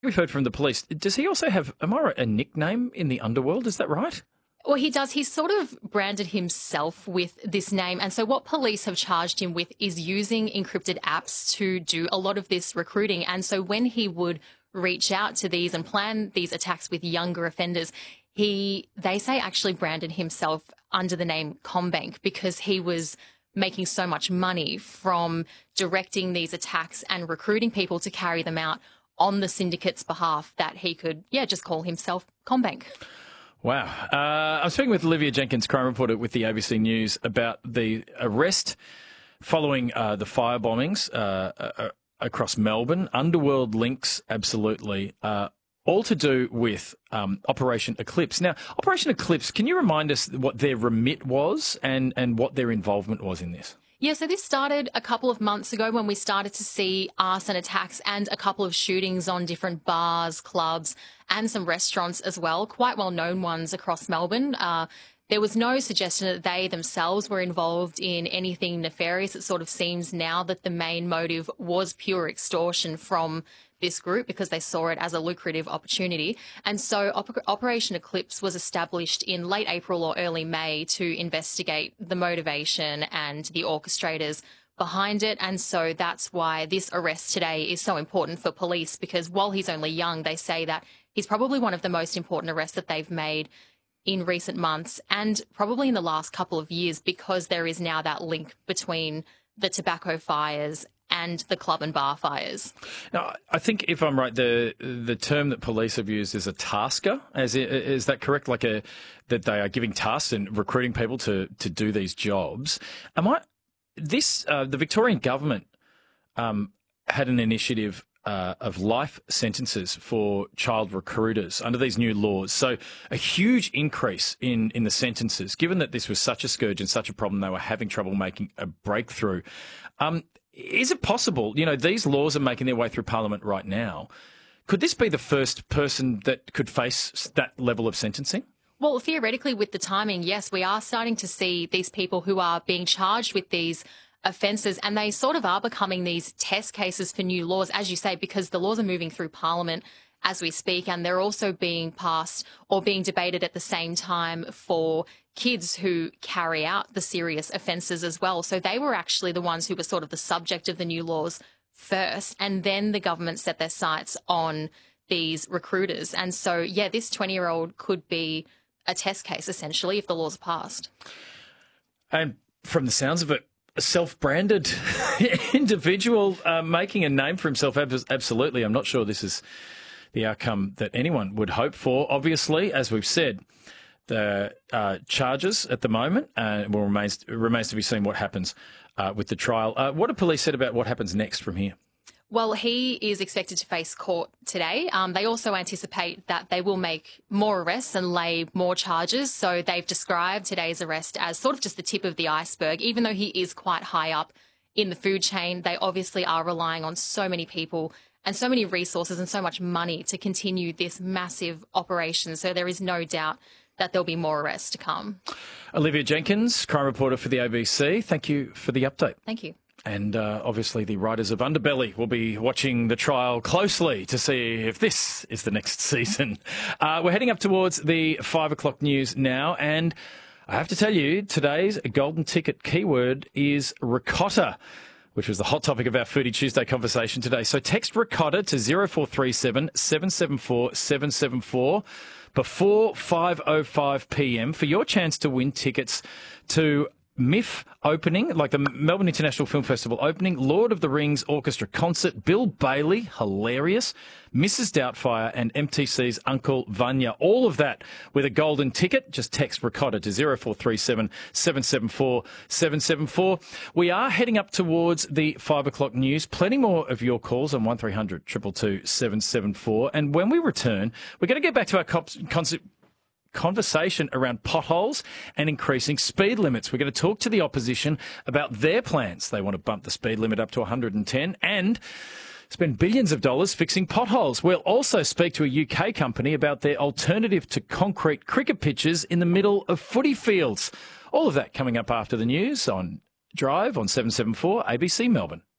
We've heard from the police. Does he also have, am I right, a nickname in the underworld? Is that right? Well, he does. He's sort of branded himself with this name. And so what police have charged him with is using encrypted apps to do a lot of this recruiting. And so when he would reach out to these and plan these attacks with younger offenders, they say actually branded himself under the name CommBank because he was making so much money from directing these attacks and recruiting people to carry them out on the syndicate's behalf that he could, just call himself CommBank. Wow. I'm speaking with Olivia Jenkins, crime reporter with the ABC News, about the arrest following the fire bombings across Melbourne. Underworld links, absolutely. All to do with Operation Eclipse. Now, Operation Eclipse, can you remind us what their remit was and what their involvement was in this? Yeah, so this started a couple of months ago when we started to see arson attacks and a couple of shootings on different bars, clubs, and some restaurants as well, quite well-known ones across Melbourne. There was no suggestion that they themselves were involved in anything nefarious. It sort of seems now that the main motive was pure extortion from this group because they saw it as a lucrative opportunity. And so Operation Eclipse was established in late April or early May to investigate the motivation and the orchestrators behind it. And so that's why this arrest today is so important for police, because while he's only young, they say that he's probably one of the most important arrests that they've made in recent months and probably in the last couple of years, because there is now that link between the tobacco fires and the club and bar fires. Now, I think, if I'm right, the term that police have used is a tasker. Is that correct? That they are giving tasks and recruiting people to do these jobs. The Victorian government had an initiative of life sentences for child recruiters under these new laws. So a huge increase in the sentences, given that this was such a scourge and such a problem, they were having trouble making a breakthrough. Is it possible, these laws are making their way through Parliament right now. Could this be the first person that could face that level of sentencing? Well, theoretically, with the timing, yes, we are starting to see these people who are being charged with these offences, and they sort of are becoming these test cases for new laws, as you say, because the laws are moving through Parliament as we speak, and they're also being passed or being debated at the same time for kids who carry out the serious offences as well. So they were actually the ones who were sort of the subject of the new laws first, and then the government set their sights on these recruiters. And so, yeah, this 20-year-old could be a test case, essentially, if the laws are passed. And from the sounds of it, a self-branded individual making a name for himself, absolutely. I'm not sure this is the outcome that anyone would hope for. Obviously, as we've said, the charges at the moment remains to be seen what happens with the trial. What have police said about what happens next from here? Well, he is expected to face court today. They also anticipate that they will make more arrests and lay more charges. So they've described today's arrest as sort of just the tip of the iceberg. Even though he is quite high up in the food chain, they obviously are relying on so many people and so many resources and so much money to continue this massive operation. So there is no doubt that there'll be more arrests to come. Olivia Jenkins, crime reporter for the ABC, thank you for the update. Thank you. And obviously the writers of Underbelly will be watching the trial closely to see if this is the next season. We're heading up towards the 5 o'clock news now, and I have to tell you, today's golden ticket keyword is ricotta, which was the hot topic of our Foodie Tuesday conversation today. So text ricotta to 0437 774 774 before 5:05 p.m. for your chance to win tickets to MIF opening, like the Melbourne International Film Festival opening, Lord of the Rings Orchestra concert, Bill Bailey, hilarious, Mrs. Doubtfire and MTC's Uncle Vanya. All of that with a golden ticket. Just text ricotta to 0437 774 774. We are heading up towards the 5 o'clock news. Plenty more of your calls on 1300 222 774. And when we return, we're going to get back to our conversation around potholes and increasing speed limits. We're going to talk to the opposition about their plans. They want to bump the speed limit up to 110 and spend billions of dollars fixing potholes. We'll also speak to a UK company about their alternative to concrete cricket pitches in the middle of footy fields. All of that coming up after the news on Drive on 774 ABC Melbourne.